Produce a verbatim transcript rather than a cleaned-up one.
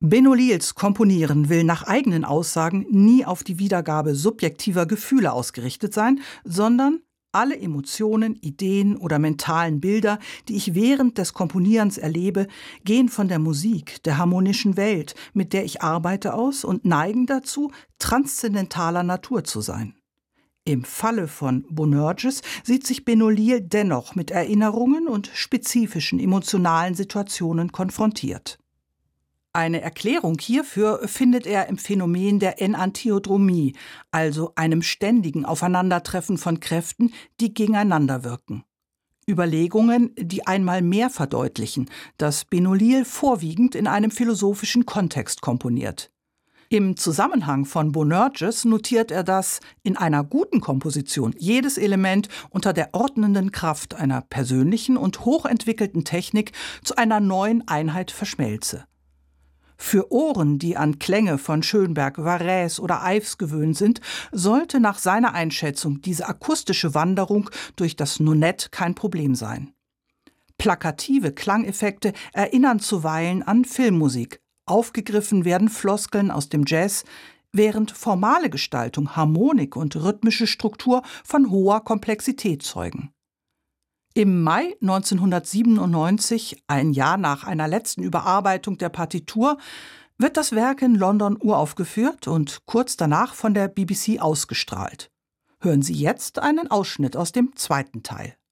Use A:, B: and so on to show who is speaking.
A: Benolils Komponieren will nach eigenen Aussagen nie auf die Wiedergabe subjektiver Gefühle ausgerichtet sein, sondern alle Emotionen, Ideen oder mentalen Bilder, die ich während des Komponierens erlebe, gehen von der Musik, der harmonischen Welt, mit der ich arbeite, aus und neigen dazu, transzendentaler Natur zu sein. Im Falle von Bonerges sieht sich Benolil dennoch mit Erinnerungen und spezifischen emotionalen Situationen konfrontiert. Eine Erklärung hierfür findet er im Phänomen der Enantiodromie, also einem ständigen Aufeinandertreffen von Kräften, die gegeneinander wirken. Überlegungen, die einmal mehr verdeutlichen, dass Benolil vorwiegend in einem philosophischen Kontext komponiert. Im Zusammenhang von Bonerges notiert er, dass in einer guten Komposition jedes Element unter der ordnenden Kraft einer persönlichen und hochentwickelten Technik zu einer neuen Einheit verschmelze. Für Ohren, die an Klänge von Schönberg, Varèse oder Ives gewöhnt sind, sollte nach seiner Einschätzung diese akustische Wanderung durch das Nonet kein Problem sein. Plakative Klangeffekte erinnern zuweilen an Filmmusik. Aufgegriffen werden Floskeln aus dem Jazz, während formale Gestaltung, Harmonik und rhythmische Struktur von hoher Komplexität zeugen. Im Mai neunzehnhundertsiebenundneunzig, ein Jahr nach einer letzten Überarbeitung der Partitur, wird das Werk in London uraufgeführt und kurz danach von der B B C ausgestrahlt. Hören Sie jetzt einen Ausschnitt aus dem zweiten Teil.